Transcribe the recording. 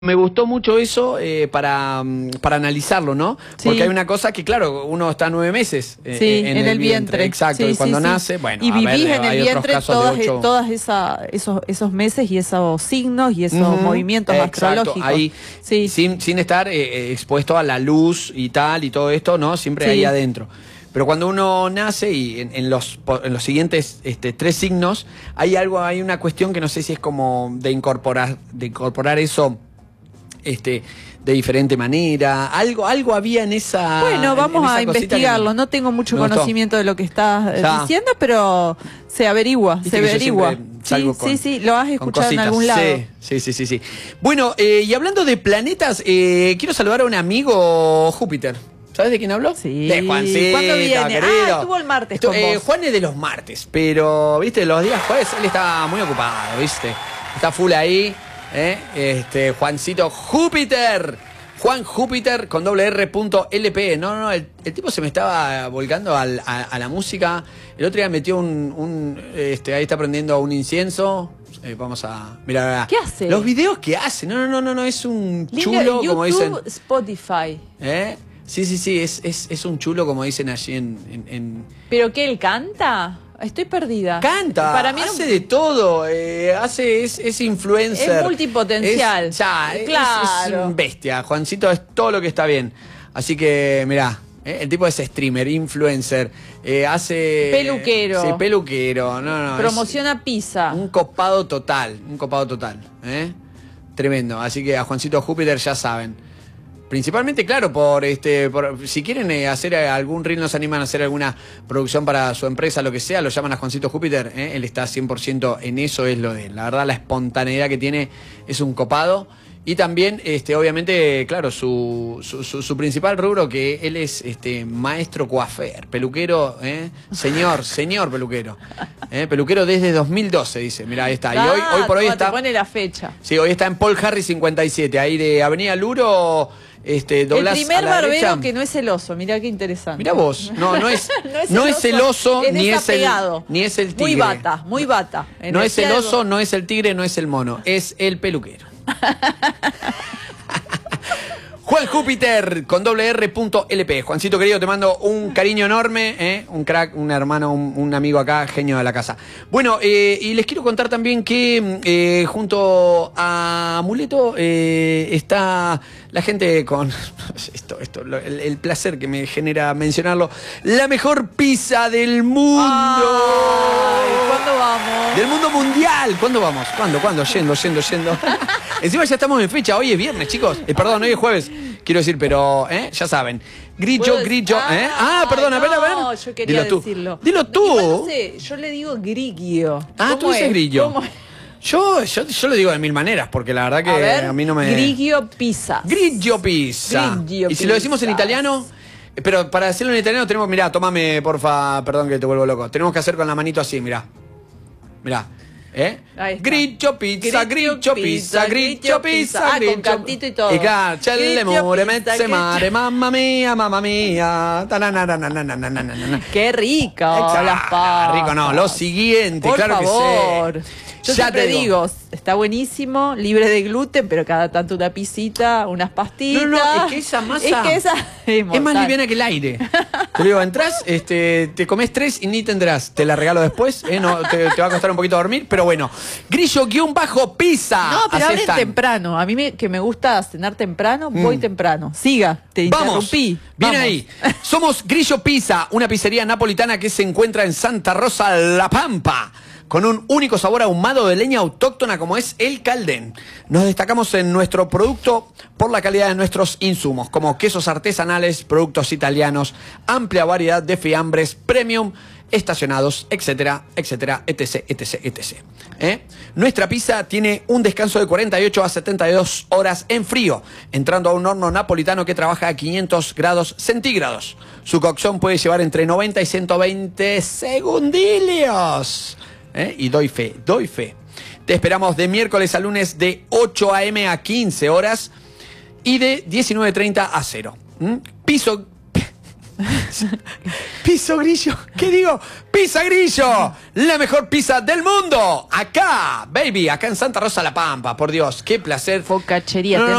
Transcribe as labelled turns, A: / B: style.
A: Me gustó mucho eso para analizarlo, ¿no?
B: Sí.
A: Porque hay una cosa que, claro, uno está 9 meses
B: en el vientre.
A: Exacto,
B: Sí,
A: y cuando
B: sí,
A: nace,
B: sí.
A: bueno,
B: y
A: a ver,
B: vivís en el
A: hay otros
B: vientre
A: casos de 8.
B: todos esos meses y esos signos y esos movimientos astrológicos.
A: Ahí,
B: sí.
A: sin estar expuesto a la luz y tal y todo esto, ¿no? Siempre ahí adentro. Pero cuando uno nace y en los siguientes 3 signos, hay una cuestión que no sé si es como de incorporar eso de diferente manera. Algo había en esa.
B: Bueno, vamos
A: esa
B: a investigarlo. No tengo mucho conocimiento de lo que estás diciendo, pero se averigua,
A: Viste
B: se averigua. Sí, lo has escuchado en algún lado.
A: Sí. Bueno, y hablando de planetas, quiero saludar a un amigo, Júpiter. ¿Sabes de quién habló?
B: Sí.
A: De Juancito,
B: ¿Cuándo viene?
A: querido.
B: Estuvo el martes con vos.
A: Juan es de los martes, pero, viste, los días jueves él está muy ocupado, viste. Está full ahí, Juancito Júpiter. Juan Júpiter con R.LP. No, el tipo se me estaba volcando a la música. El otro día metió ahí está prendiendo un incienso. Vamos a mirar.
B: ¿Qué hace?
A: Los videos que hace. No, es un chulo,
B: YouTube,
A: como dicen.
B: Spotify.
A: Sí, es un chulo, como dicen allí en...
B: ¿Pero qué, él canta? Estoy perdida.
A: Canta,
B: para mí
A: hace de todo, es influencer.
B: Es multipotencial.
A: Es un bestia, Juancito es todo lo que está bien. Así que, mirá, el tipo es streamer, influencer, hace...
B: Peluquero.
A: Sí, peluquero,
B: promociona pizza.
A: Un copado total, Tremendo, así que a Juancito Júpiter ya saben. Principalmente, claro, por si quieren hacer algún reel, nos animan a hacer alguna producción para su empresa, lo que sea, lo llaman a Juancito Júpiter, él está 100% en eso, es lo de él. La verdad, la espontaneidad que tiene es un copado. Y también, obviamente, claro, su principal rubro, que él es maestro coafer, peluquero, señor peluquero. Peluquero desde 2012, dice. Mirá, ahí está. Y hoy por hoy está...
B: Te pone la fecha.
A: Sí, hoy está en Paul Harris 57, ahí de Avenida Luro...
B: el primer barbero que no es celoso, mirá qué interesante.
A: Mirá vos, no es celoso, ni es el tigre.
B: Muy bata.
A: No es celoso, no es el tigre, no es el mono, es el peluquero. Juan Júpiter con R.LP. Juancito querido, te mando un cariño enorme, un crack, un hermano, un amigo acá, genio de la casa. Bueno, y les quiero contar también que junto a Amuleto está la gente con el placer que me genera mencionarlo, la mejor pizza del mundo.
B: Ay, ¿cuándo vamos?
A: Del mundo mundial. ¿Cuándo vamos? ¿Cuándo? Yendo. Encima ya estamos en fecha. Hoy es viernes, chicos. Perdón, hoy es jueves. Quiero decir, pero, ya saben. Grillo. Perdón, a ver.
B: No, yo quería decirlo.
A: Dilo tú.
B: Igual no sé, yo le digo grigio.
A: Tú dices grillo. Yo le digo de mil maneras, porque la verdad que a mí no me...
B: Grigio pizza.
A: Grigio pizza. Y si lo decimos en italiano... Pero para decirlo en italiano tenemos... Mirá, tómame, porfa, perdón que te vuelvo loco. Tenemos que hacer con la manito así, mirá. Grigio pizza.
B: Con cantito y todo.
A: Y claro, c'è l'amore, mezze mare, mamma mia.
B: Qué rico, las papas.
A: Rico, no, lo siguiente,
B: por
A: claro
B: favor.
A: que sí.
B: Yo siempre digo, está buenísimo, libre de gluten, pero cada tanto una pisita, unas pastitas.
A: No, es que esa masa es más liviana que el aire. Te digo, entras, te comes 3 y ni tendrás. Te la regalo después, no, te va a costar un poquito dormir, pero bueno. Grillo-pizza.
B: No, pero abren temprano. A mí que me gusta cenar temprano, voy temprano. Siga, te interrumpí.
A: Bien ahí. Somos Grillo Pizza, una pizzería napolitana que se encuentra en Santa Rosa, La Pampa, con un único sabor ahumado de leña autóctona como es el Caldén. Nos destacamos en nuestro producto por la calidad de nuestros insumos, como quesos artesanales, productos italianos, amplia variedad de fiambres, premium, estacionados, etcétera, etc. Nuestra pizza tiene un descanso de 48 a 72 horas en frío, entrando a un horno napolitano que trabaja a 500 grados centígrados. Su cocción puede llevar entre 90 y 120 segundillos. Y doy fe. Te esperamos de miércoles a lunes de 8 a.m. a 15 horas y de 19:30 a 0. Piso Piso Grillo. ¿Qué digo? Pizza Grillo. La mejor pizza del mundo. Acá, baby. Acá en Santa Rosa La Pampa. Por Dios, qué placer.
B: Focachería.
A: No, no,